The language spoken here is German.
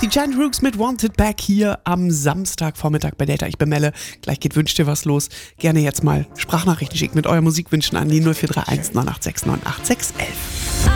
Die Giant Rooks mit Wanted Back hier am Samstagvormittag bei Data. Ich bin Melle. Gleich geht Wünsch dir was los. Gerne jetzt mal Sprachnachrichten schicken mit euren Musikwünschen an die 0431 986 98611.